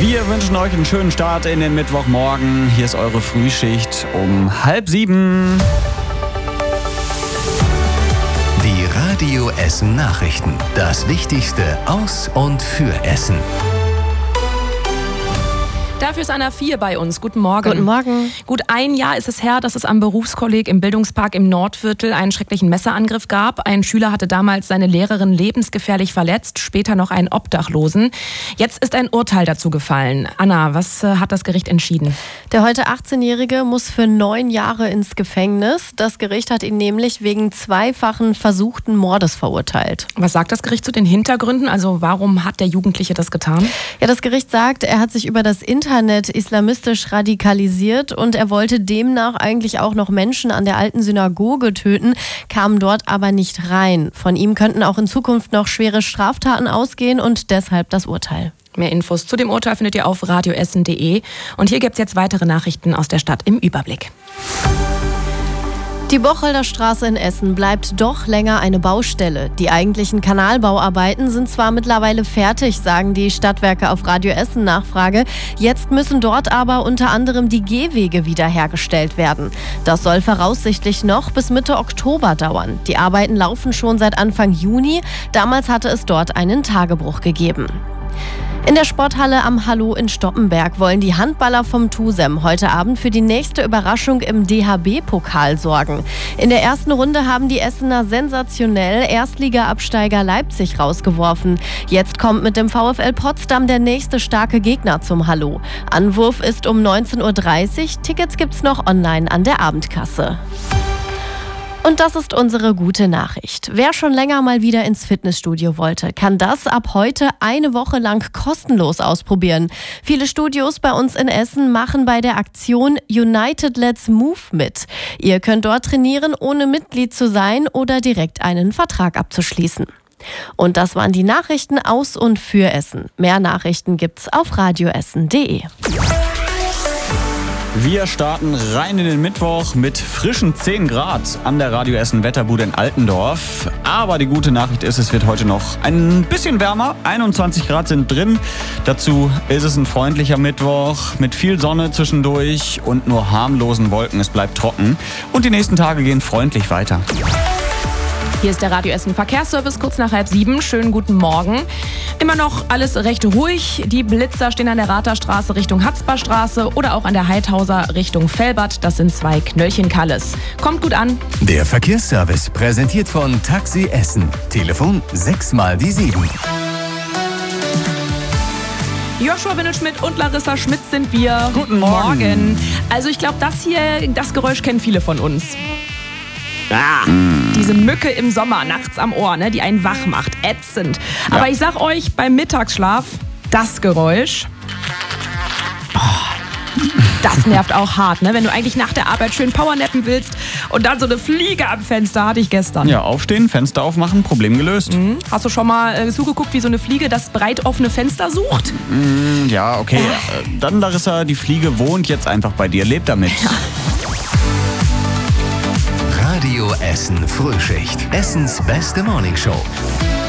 Wir wünschen euch einen schönen Start in den Mittwochmorgen. Hier ist eure Frühschicht um 6:30. Die Radio Essen Nachrichten. Das Wichtigste aus und für Essen. Dafür ist Anna 4 bei uns. Guten Morgen. Guten Morgen. Gut ein Jahr ist es her, dass es am Berufskolleg im Bildungspark im Nordviertel einen schrecklichen Messerangriff gab. Ein Schüler hatte damals seine Lehrerin lebensgefährlich verletzt, später noch einen Obdachlosen. Jetzt ist ein Urteil dazu gefallen. Anna, was hat das Gericht entschieden? Der heute 18-Jährige muss für 9 Jahre ins Gefängnis. Das Gericht hat ihn nämlich wegen zweifachen versuchten Mordes verurteilt. Was sagt das Gericht zu den Hintergründen? Also warum hat der Jugendliche das getan? Ja, das Gericht sagt, er hat sich über das Internet islamistisch radikalisiert und er wollte demnach eigentlich auch noch Menschen an der alten Synagoge töten, kam dort aber nicht rein. Von ihm könnten auch in Zukunft noch schwere Straftaten ausgehen und deshalb das Urteil. Mehr Infos zu dem Urteil findet ihr auf radioessen.de. Und hier gibt es jetzt weitere Nachrichten aus der Stadt im Überblick. Die Bocholder Straße in Essen bleibt doch länger eine Baustelle. Die eigentlichen Kanalbauarbeiten sind zwar mittlerweile fertig, sagen die Stadtwerke auf Radio Essen Nachfrage. Jetzt müssen dort aber unter anderem die Gehwege wiederhergestellt werden. Das soll voraussichtlich noch bis Mitte Oktober dauern. Die Arbeiten laufen schon seit Anfang Juni. Damals hatte es dort einen Tagebruch gegeben. In der Sporthalle am Hallo in Stoppenberg wollen die Handballer vom TuSem heute Abend für die nächste Überraschung im DHB-Pokal sorgen. In der ersten Runde haben die Essener sensationell Erstliga-Absteiger Leipzig rausgeworfen. Jetzt kommt mit dem VfL Potsdam der nächste starke Gegner zum Hallo. Anwurf ist um 19:30 Uhr. Tickets gibt's noch online an der Abendkasse. Und das ist unsere gute Nachricht. Wer schon länger mal wieder ins Fitnessstudio wollte, kann das ab heute eine Woche lang kostenlos ausprobieren. Viele Studios bei uns in Essen machen bei der Aktion United Let's Move mit. Ihr könnt dort trainieren, ohne Mitglied zu sein oder direkt einen Vertrag abzuschließen. Und das waren die Nachrichten aus und für Essen. Mehr Nachrichten gibt's auf radioessen.de. Wir starten rein in den Mittwoch mit frischen 10 Grad an der Radio Essen Wetterbude in Altendorf. Aber die gute Nachricht ist, es wird heute noch ein bisschen wärmer. 21 Grad sind drin. Dazu ist es ein freundlicher Mittwoch mit viel Sonne zwischendurch und nur harmlosen Wolken. Es bleibt trocken. Und die nächsten Tage gehen freundlich weiter. Hier ist der Radio Essen Verkehrsservice kurz nach 6:30. Schönen guten Morgen. Immer noch alles recht ruhig. Die Blitzer stehen an der Ratherstraße Richtung Hatzbarstraße oder auch an der Heidhauser Richtung Velbert. Das sind 2 Knöllchen-Kalles. Kommt gut an. Der Verkehrsservice präsentiert von Taxi Essen. Telefon 6x7. Joshua Windelschmidt und Larissa Schmidt sind wir. Guten Morgen. Also ich glaube, das Geräusch kennen viele von uns. Diese Mücke im Sommer, nachts am Ohr, ne, die einen wach macht. Ätzend. Ja. Aber ich sag euch, beim Mittagsschlaf, das Geräusch, das nervt auch hart, ne? Wenn du eigentlich nach der Arbeit schön powernappen willst und dann so eine Fliege am Fenster, hatte ich gestern. Ja, aufstehen, Fenster aufmachen, Problem gelöst. Hast du schon mal zugeguckt, wie so eine Fliege das breit offene Fenster sucht? Ja, okay. Dann, Larissa, die Fliege wohnt jetzt einfach bei dir. Lebt damit. Ja. Radio Essen Frühschicht. Essens beste Morningshow.